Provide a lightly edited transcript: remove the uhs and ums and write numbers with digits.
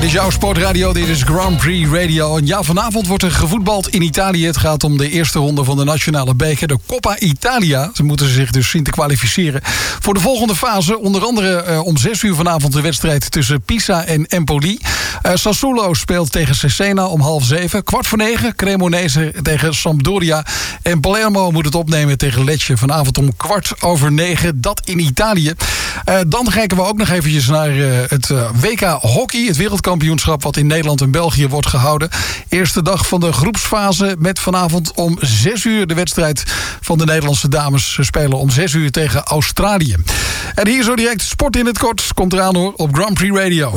is jouw sportradio, dit is Grand Prix Radio. En ja, vanavond wordt er gevoetbald in Italië. Het gaat om de eerste ronde van de nationale beker, de Coppa Italia. Ze moeten zich dus zien te kwalificeren voor de volgende fase. Onder andere om 6 uur vanavond de wedstrijd tussen Pisa en Empoli. Sassuolo speelt tegen Cesena om 6:30. 8:45, Cremonese tegen Sampdoria. En Palermo moet het opnemen tegen Lecce vanavond om 8:15. Dat in Italië. Dan kijken we ook nog eventjes naar het WK Hockey. Het wereldkampioenschap wat in Nederland en België wordt gehouden. Eerste dag van de groepsfase met vanavond om 6 uur de wedstrijd van de Nederlandse dames. Ze spelen om 6 uur tegen Australië. En hier zo direct sport in het kort. Komt eraan hoor op Grand Prix Radio.